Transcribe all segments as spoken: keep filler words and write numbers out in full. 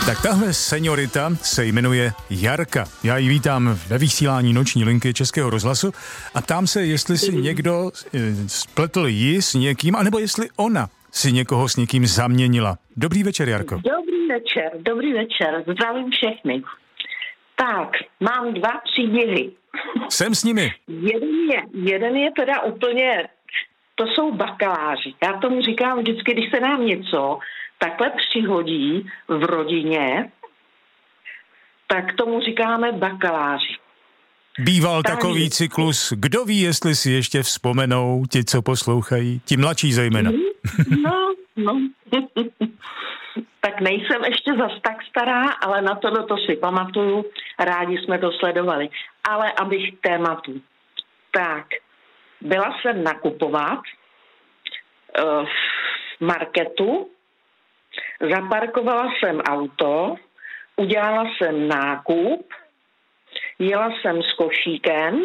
Tak tahle seniorita se jmenuje Jarka. Já ji vítám ve vysílání noční linky Českého rozhlasu a ptám se, jestli si někdo spletl ji s někým, anebo jestli ona si někoho s někým zaměnila. Dobrý večer, Jarko. Dobrý večer, dobrý večer. Zdravím všechny. Tak, mám dva příběhy. Jsem s nimi. Jeden je, jeden je teda úplně, to jsou bakaláři. Já tomu říkám vždycky, když se nám něco takhle přihodí v rodině, tak tomu říkáme bakaláři. Býval Tady. takový cyklus, kdo ví, jestli si ještě vzpomenou ti, co poslouchají, ti mladší zejména. No, no. Tak nejsem ještě zas tak stará, ale na tohle to si pamatuju, rádi jsme to sledovali. Ale abych k tématu. Tak, byla jsem nakupovat uh, v marketu, zaparkovala jsem auto, udělala jsem nákup, jela jsem s košíkem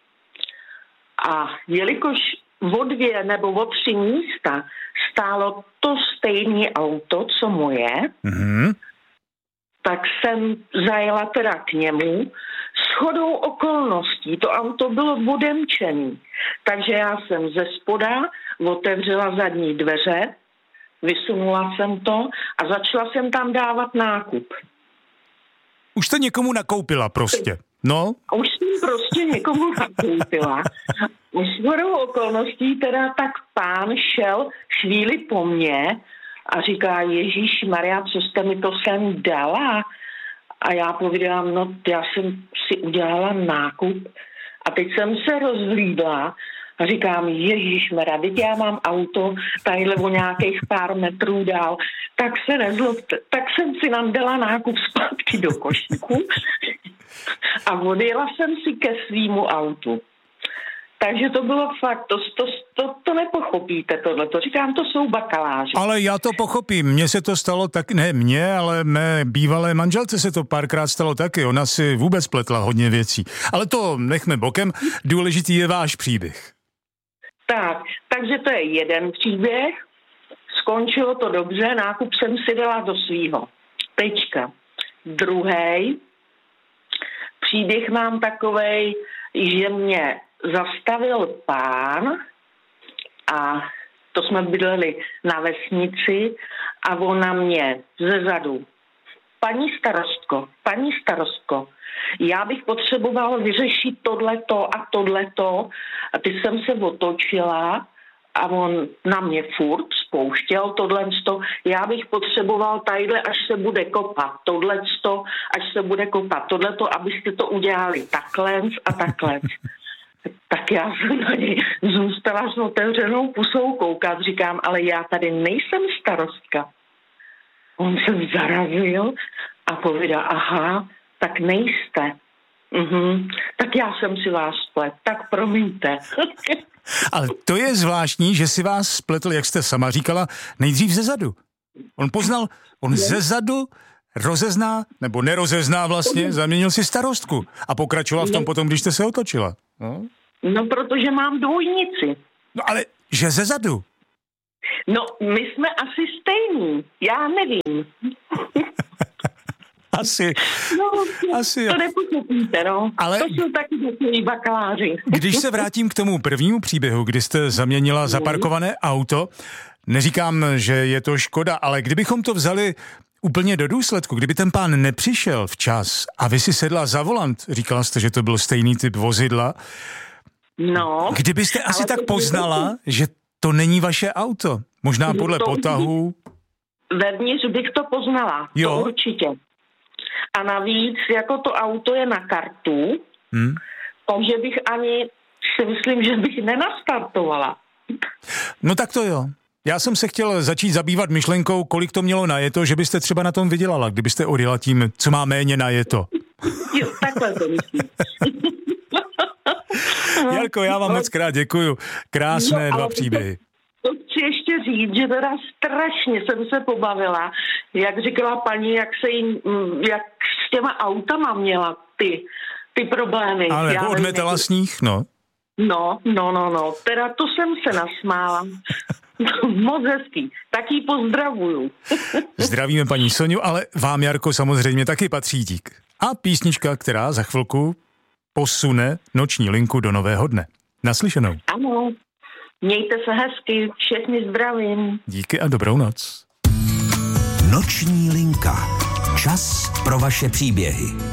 a jelikož o dvě nebo o tři místa stálo to stejné auto, co moje, mm-hmm. tak jsem zajela teda k němu. Shodou okolností to auto bylo odemčený, takže já jsem ze spoda otevřela zadní dveře, vysunula jsem to a začala jsem tam dávat nákup. Už jste někomu nakoupila prostě, no? Už jsem prostě někomu nakoupila. Shodou okolností teda tak pán šel chvíli po mně a říká, Ježíš Maria, co jste mi to sem dala? A já povídám, no já jsem si udělala nákup a teď jsem se rozhlídla a říkám, ježišmarja, teď já mám auto tadyhle o nějakých pár metrů dál, tak se nezlobte. Tak jsem si nandala nákup zpátky do košíku a odjela jsem si ke svýmu autu. Takže to bylo fakt, to, to, to, to nepochopíte tohle, to říkám, to jsou bakaláři. Ale já to pochopím, mně se to stalo tak, ne mně, ale mé bývalé manželce se to párkrát stalo taky, ona si vůbec pletla hodně věcí. Ale to nechme bokem, důležitý je váš příběh. Tak, takže to je jeden příběh, skončilo to dobře, nákup jsem si dala do svýho. Tečka. Druhý příběh mám takovej, že mě zastavil pán a to jsme bydleli na vesnici a on na mě zezadu. Paní starostko, paní starostko, já bych potřeboval vyřešit tohleto a tohleto. A ty jsem se otočila a on na mě furt spouštěl tohleto. Já bych potřeboval tadyhle, až se bude kopat tohleto, až se bude kopat tohleto, abyste to udělali takhle a takhle. Tak já jsem na něj zůstala s otevřenou pusou koukat. Říkám, ale já tady nejsem starostka. On se zarazil a povídal, aha, tak nejste. Mhm. Tak já jsem si vás splet, tak promiňte. Ale to je zvláštní, že si vás spletl, jak jste sama říkala, nejdřív zezadu. On poznal, on zezadu rozezná, nebo nerozezná vlastně, zaměnil si starostku a pokračoval v tom potom, když jste se otočila. No, no protože mám dvojnici. No ale že zezadu? No, my jsme asi stejní, já nevím. Asi. No, asi to nepochopíte, no. Ale to jsou taky takový bakaláři. Když se vrátím k tomu prvnímu příběhu, kdy jste zaměnila zaparkované auto, neříkám, že je to škoda, ale kdybychom to vzali úplně do důsledku, kdyby ten pán nepřišel včas a vy si sedla za volant, říkala jste, že to byl stejný typ vozidla, no, kdybyste asi tak poznala, že to není vaše auto. Možná podle to, potahu. Vevnitř bych to poznala, jo. To určitě. A navíc, jako to auto je na kartu, hmm. takže bych ani, si myslím, že bych nenastartovala. No tak to jo. Já jsem se chtěl začít zabývat myšlenkou, kolik to mělo najeto, že byste třeba na tom vydělala, kdybyste odjela tím, co má méně najeto. Jo, takhle to myslím. Jarko, já vám moc krát děkuju. Krásné no, dva příběhy. To chci ještě říct, že teda strašně jsem se pobavila, jak říkala paní, jak se jim, jak s těma autama měla ty, ty problémy. Ale jako odmetala sníh, no. No, no, no, no, teda to jsem se nasmála. Moc hezký, tak jí pozdravuju. Zdravíme paní Soňu, ale vám, Jarko, samozřejmě taky patří dík. A písnička, která za chvilku posune noční linku do nového dne. Naslyšenou. Ano, mějte se hezky, všechny zdravím. Díky a dobrou noc. Noční linka. Čas pro vaše příběhy.